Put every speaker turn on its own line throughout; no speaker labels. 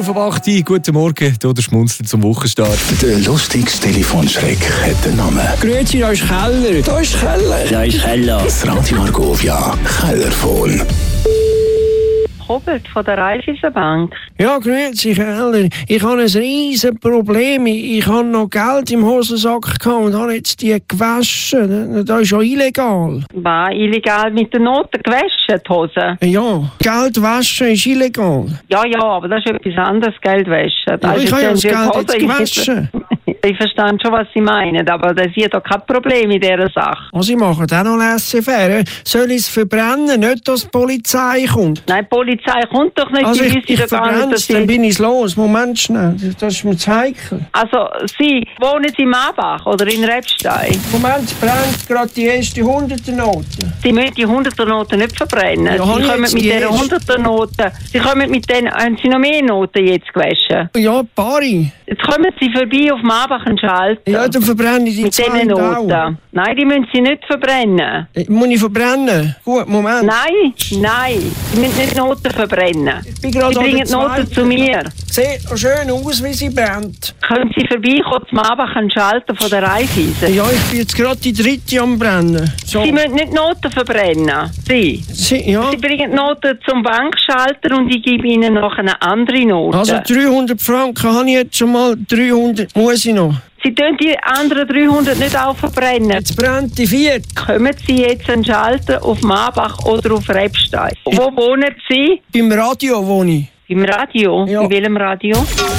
Auf 8 Uhr, guten Morgen, hier der Schmunzler zum Wochenstart.
Der lustigste Telefonschreck hat den Namen.
Grüezi, da ist Keller. Da ist Keller.
Da ist Keller.
Das Radio Argovia Kellerphone.
Robert von der Raiffeisenbank.
Ja, grüezi, Keller. Ich habe ein riesen Problem. Ich habe noch Geld im Hosensack gehabt und habe jetzt die gewaschen. Das ist ja illegal.
War illegal mit den Noten gewaschen, die Hose?
Ja, Geld waschen ist illegal.
Ja, aber das ist etwas anderes, Geld waschen.
Ja, ich habe ja das Geld jetzt gewaschen.
Ich verstehe schon, was Sie meinen, aber das ist doch kein Problem in dieser Sache.
Also, Sie machen auch noch laissez-faire. Soll ich es verbrennen, nicht, dass die Polizei kommt?
Nein, die Polizei kommt doch nicht.
Also, ich
doch gar
verbrenne
nicht,
es, dann bin ich los. Moment schnell, das ist mir zu heikel.
Also, Sie wohnen in Marbach oder in Rebstein?
Moment, es brennt gerade die erste 100er-Note.
Sie müssen die 100er-Noten nicht verbrennen.
Ja,
Sie kommen mit den 100er-Noten. Sie kommen mit denen, haben Sie noch mehr Noten jetzt gewaschen?
Ja, Pari.
Jetzt kommen Sie vorbei auf Marbach und Schalter.
Ja, dann verbrenne ich die
mit
zwei
diesen Noten.
auch.
Nein, die müssen Sie nicht verbrennen.
Muss ich verbrennen? Gut, Moment.
Nein, Sie müssen nicht Noten verbrennen.
Ich bin gerade
Sie
an der
bringen die Noten
zweiten.
zu mir.
Sieht noch schön aus, wie sie brennt.
Können Sie vorbeikommen zum Marbach und Schalter von der Raiffeisen?
Ja, ich bin jetzt gerade die dritte am Brennen. So.
Sie müssen nicht Noten verbrennen. Sie
Ja.
Sie bringen die Noten zum Bankschalter und ich gebe Ihnen noch eine andere Note.
Also 300 Franken habe ich jetzt schon mal, 300 muss ich noch.
Sie tun die anderen 300 nicht auch verbrennen.
Jetzt brennt die vierte.
Kommen Sie jetzt an den Schalter auf Marbach oder auf Rebstein? Wo wohnen Sie?
Beim Radio wohne ich.
Im Radio?
Ja.
In welchem Radio?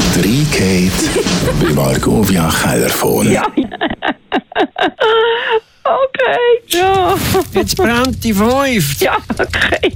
3 beim Argovia Kellerphone.
Ja. Okay, ja.
Jetzt brennt die 5.
Ja, okay.